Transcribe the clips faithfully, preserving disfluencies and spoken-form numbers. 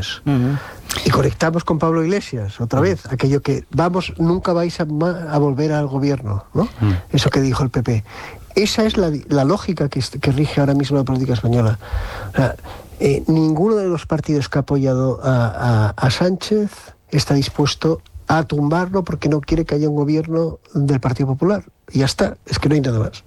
elecciones. Uh-huh. Y conectamos con Pablo Iglesias, otra vez, aquello que, vamos, nunca vais a, a volver al gobierno, ¿no? Uh-huh. Eso que dijo el P P. Esa es la, la lógica que, que rige ahora mismo la política española. O sea, eh, ninguno de los partidos que ha apoyado a, a, a Sánchez está dispuesto a tumbarlo porque no quiere que haya un gobierno del Partido Popular. Y ya está, es que no hay nada más.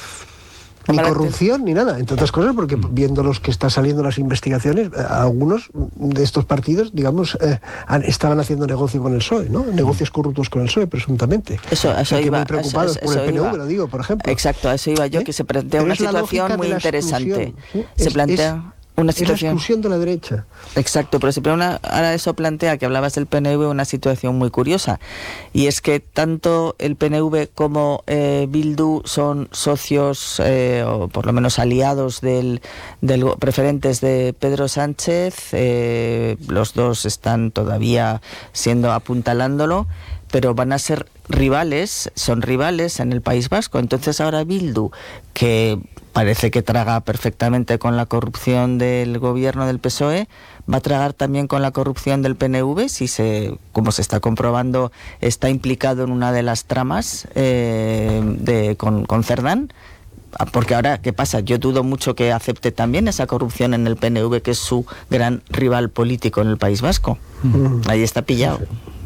Ni corrupción, ni nada, entre otras cosas, porque viendo los que están saliendo las investigaciones, algunos de estos partidos, digamos, eh, han, estaban haciendo negocio con el P S O E, ¿no? Negocios corruptos con el P S O E, presuntamente. Eso, eso o sea, iba. Muy preocupados eso, por eso el P N V, iba. lo digo, por ejemplo. Exacto, a eso iba yo, ¿Eh? que se plantea Pero una situación muy interesante. ¿sí? Se es, plantea... Es, Una situación... Es la exclusión de la derecha. Exacto, pero siempre una, ahora eso plantea, que hablabas del P N V, una situación muy curiosa, y es que tanto el P N V como eh, Bildu son socios, eh, o por lo menos aliados del, del preferentes de Pedro Sánchez. Eh, los dos están todavía siendo apuntalándolo, pero van a ser rivales, son rivales en el País Vasco. Entonces ahora Bildu, que parece que traga perfectamente con la corrupción del gobierno del P S O E, va a tragar también con la corrupción del P N V, si se, como se está comprobando, está implicado en una de las tramas eh, de, con, con Cerdán. Porque ahora, ¿qué pasa? Yo dudo mucho que acepte también esa corrupción en el P N V, que es su gran rival político en el País Vasco. Mm. Ahí está pillado.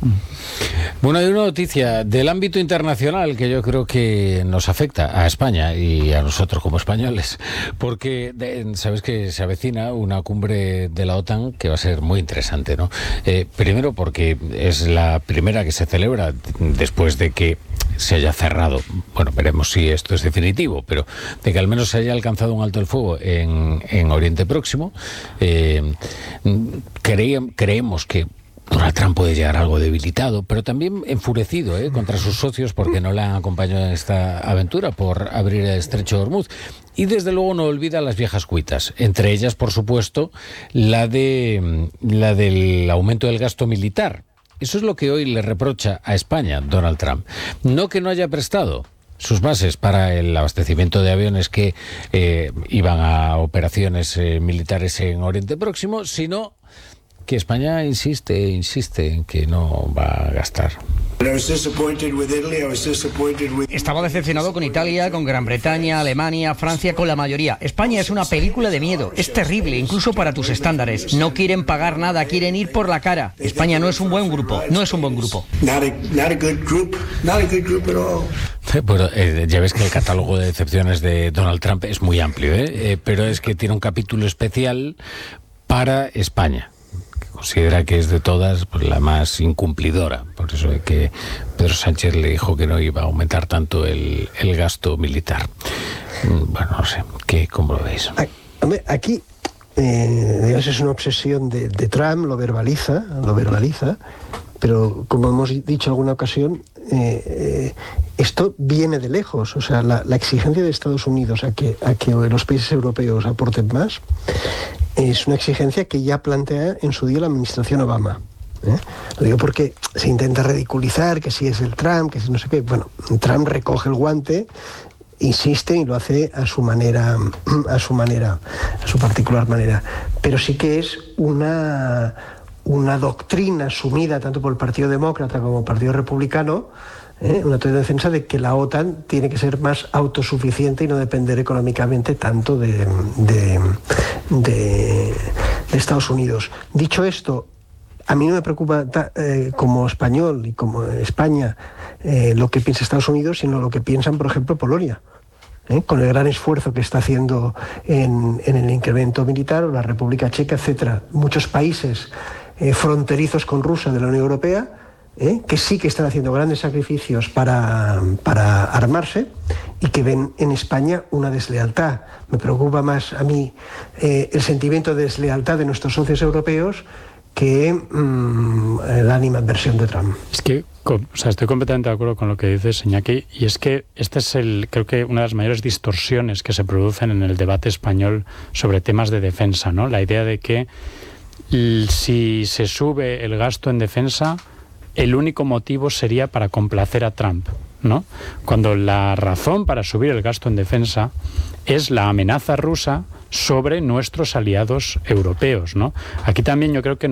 Bueno, hay una noticia del ámbito internacional que yo creo que nos afecta a España y a nosotros como españoles, porque de, sabes que se avecina una cumbre de la OTAN que va a ser muy interesante, ¿no? Eh, primero porque es la primera que se celebra después de que se haya cerrado, bueno, veremos si esto es definitivo, pero de que al menos se haya alcanzado un alto el fuego en, en Oriente Próximo. Eh, creí, creemos que Donald Trump puede llegar algo debilitado, pero también enfurecido ¿eh? contra sus socios porque no le han acompañado en esta aventura por abrir el estrecho de Hormuz. Y desde luego no olvida las viejas cuitas, entre ellas, por supuesto, la de la del aumento del gasto militar. Eso es lo que hoy le reprocha a España Donald Trump. No que no haya prestado sus bases para el abastecimiento de aviones que eh, iban a operaciones eh, militares en Oriente Próximo, sino que España insiste, insiste en que no va a gastar. Estaba decepcionado con Italia, con Gran Bretaña, Alemania, Francia, con la mayoría. España es una película de miedo, es terrible, incluso para tus estándares. No quieren pagar nada, quieren ir por la cara. España no es un buen grupo, no es un buen grupo. Bueno, eh, ya ves que el catálogo de decepciones de Donald Trump es muy amplio, ¿eh? Eh, pero es que tiene un capítulo especial para España. Considera que es de todas pues, la más incumplidora, por eso es que Pedro Sánchez le dijo que no iba a aumentar tanto el, el gasto militar. Bueno, no sé, ¿qué, ¿cómo lo veis? Aquí, eh, digamos, es una obsesión de, de Trump, lo verbaliza, lo verbaliza, pero como hemos dicho en alguna ocasión, eh, eh, esto viene de lejos. O sea, la, la exigencia de Estados Unidos a que, a que los países europeos aporten más es una exigencia que ya plantea en su día la administración Obama. ¿eh? Lo digo porque se intenta ridiculizar que si es el Trump, que si no sé qué. Bueno, Trump recoge el guante, insiste y lo hace a su manera, a su manera, a su particular manera. Pero sí que es una, una doctrina asumida tanto por el Partido Demócrata como el Partido Republicano, ¿eh? una teoría de defensa de que la OTAN tiene que ser más autosuficiente y no depender económicamente tanto de, de, de, de Estados Unidos. Dicho esto, a mí no me preocupa eh, como español y como España eh, lo que piensa Estados Unidos, sino lo que piensan, por ejemplo, Polonia. ¿eh? Con el gran esfuerzo que está haciendo en, en el incremento militar, o la República Checa, etcétera. Muchos países eh, fronterizos con Rusia de la Unión Europea, ¿eh? que sí que están haciendo grandes sacrificios para, para armarse y que ven en España una deslealtad. Me preocupa más a mí eh, el sentimiento de deslealtad de nuestros socios europeos que mmm, la animadversión de Trump. Es que, o sea, estoy completamente de acuerdo con lo que dices, Iñaki, y es que esta es el, creo que una de las mayores distorsiones que se producen en el debate español sobre temas de defensa, ¿no? La idea de que si se sube el gasto en defensa, el único motivo sería para complacer a Trump, ¿no? Cuando la razón para subir el gasto en defensa es la amenaza rusa sobre nuestros aliados europeos, ¿no? Aquí también yo creo que